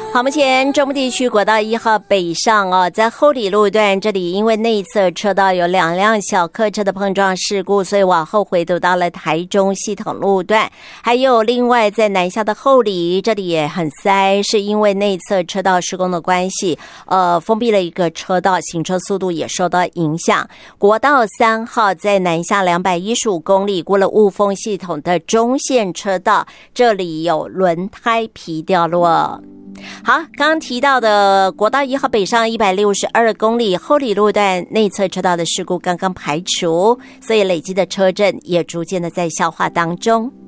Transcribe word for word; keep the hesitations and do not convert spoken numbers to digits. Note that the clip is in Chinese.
好，目前中部地区国道一号北上哦，在后里路段这里，因为内侧车道有两辆小客车的碰撞事故，所以往后回堵到了台中系统路段。还有另外在南下的后里，这里也很塞，是因为内侧车道施工的关系，呃，封闭了一个车道，行车速度也受到影响。国道三号在南下两百一十五公里，过了雾峰系统的中线车道，这里有轮胎皮掉落。好，刚刚提到的国道一号北上一百六十二公里后里路段内侧车道的事故刚刚排除，所以累积的车阵也逐渐的在消化当中。